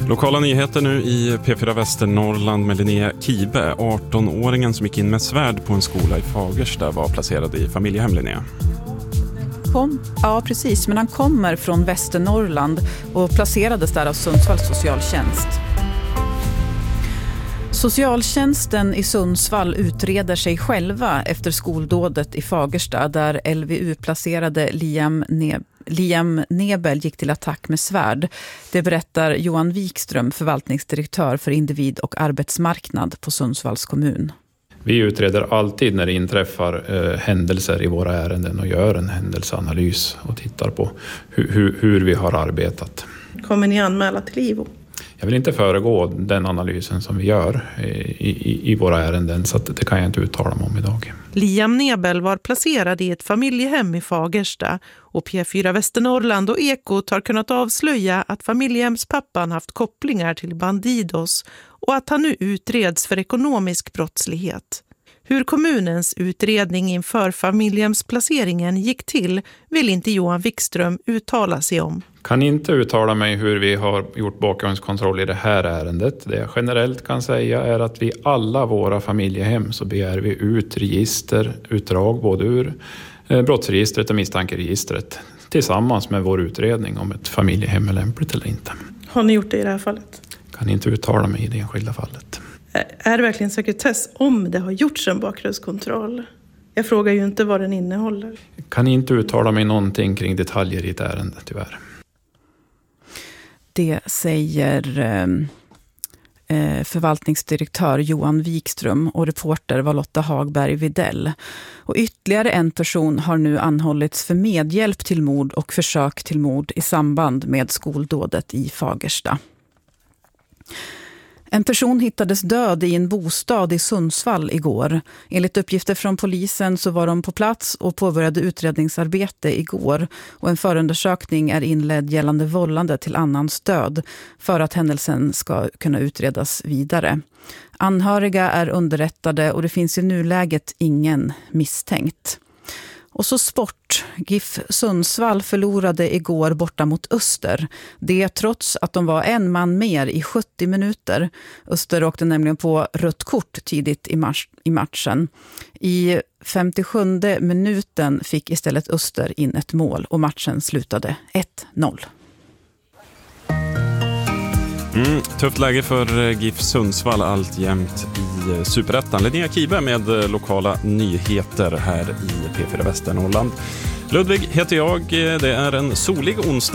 Lokala nyheter nu i P4 Västernorrland med Linnea Kibe. 18-åringen som gick in med svärd på en skola i Fagersta var placerad i familjehem, Linnea. Ja, precis. Men han kommer från Västernorrland och placerades där av Sundsvalls socialtjänst. Socialtjänsten i Sundsvall utreder sig själva efter skoldådet i Fagersta där LVU-placerade Liam Nebel gick till attack med svärd. Det berättar Johan Wikström, förvaltningsdirektör för individ- och arbetsmarknad på Sundsvalls kommun. Vi utreder alltid när det inträffar händelser i våra ärenden och gör en händelseanalys och tittar på hur vi har arbetat. Kommer ni anmäla till IVO? Jag vill inte föregå den analysen som vi gör i våra ärenden, så att det kan jag inte uttala mig om idag. Liam Nebel var placerad i ett familjehem i Fagersta och P4 Västernorrland och Ekot har kunnat avslöja att familjehemspappan haft kopplingar till Bandidos och att han nu utreds för ekonomisk brottslighet. Hur kommunens utredning inför familjehemsplaceringen gick till vill inte Johan Wikström uttala sig om. Kan inte uttala mig hur vi har gjort bakgrundskontroll i det här ärendet. Det jag generellt kan säga är att vi alla våra familjehem så begär vi ut registerutdrag både ur brottsregistret och misstankeregistret tillsammans med vår utredning om ett familjehem är lämpligt eller inte. Har ni gjort det i det här fallet? Kan inte uttala mig i det enskilda fallet. Är det verkligen sekretess om det har gjorts en bakgrundskontroll? Jag frågar ju inte vad den innehåller. Kan inte uttala mig någonting kring detaljer i ett ärende, tyvärr. Det säger förvaltningsdirektör Johan Wikström och reporter var Lotta Hagberg Videll. Och ytterligare en person har nu anhållits för medhjälp till mord och försök till mord i samband med skoldådet i Fagersta. En person hittades död i en bostad i Sundsvall igår. Enligt uppgifter från polisen så var de på plats och påbörjade utredningsarbete igår. Och en förundersökning är inledd gällande vållande till annans död för att händelsen ska kunna utredas vidare. Anhöriga är underrättade och det finns i nuläget ingen misstänkt. Och så sport. GIF Sundsvall förlorade igår borta mot Öster. Det trots att de var en man mer i 70 minuter. Öster åkte nämligen på rött kort tidigt i matchen. I 57:e minuten fick istället Öster in ett mål och matchen slutade 1-0. Tufft läge för GIF Sundsvall alltjämt i Superettan. Linnea Kibe med lokala nyheter här i P4 Västernorrland. Ludvig heter jag. Det är en solig onsdag.